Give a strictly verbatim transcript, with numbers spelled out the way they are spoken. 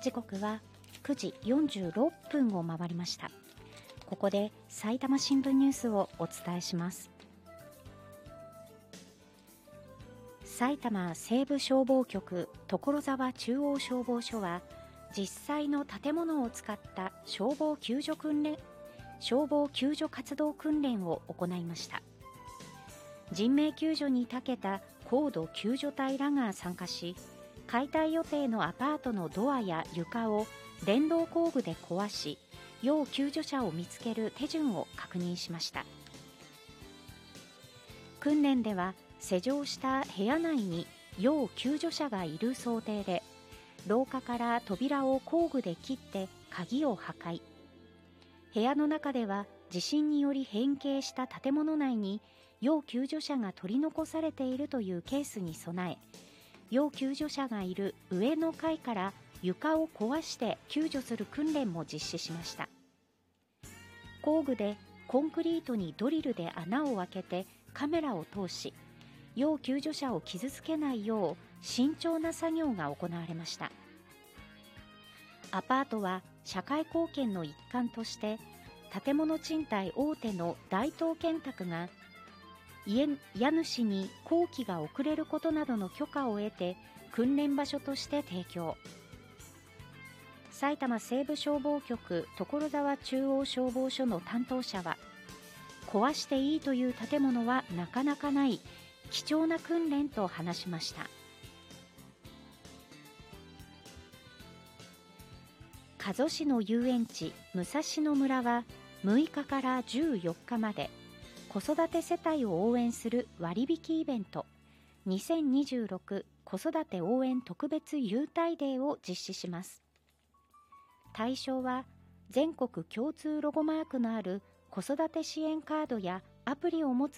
時刻はくじよんじゅうろっぷんを回りました。ここで埼玉新聞ニュースをお伝えします。埼玉西部消防局所沢中央消防署は、実際の建物を使った消防救助訓練消防救助活動訓練を行いました。人命救助に長けた高度救助隊らが参加し、解体予定のアパートのドアや床を電動工具で壊し、要救助者を見つける手順を確認しました。訓練では、施錠した部屋内に要救助者がいる想定で、廊下から扉を工具で切って鍵を破壊。部屋の中では地震により変形した建物内に要救助者が取り残されているというケースに備え、要救助者がいる上の階から床を壊して救助する訓練も実施しました。工具でコンクリートにドリルで穴を開けてカメラを通し、要救助者を傷つけないよう慎重な作業が行われました。アパートは社会貢献の一環として、建物賃貸大手の大東建託が家家主に工期が遅れることなどの許可を得て訓練場所として提供。埼玉西部消防局所沢中央消防署の担当者は、壊していいという建物はなかなかない貴重な訓練と話しました。加須市の遊園地武蔵野村はむいかからじゅうよっかまで子育て世帯を応援する割引イベントにせんにじゅうろく子育て応援特別優待デーを実施します。対象は全国共通ロゴマークのある子育て支援カードやアプリを持つ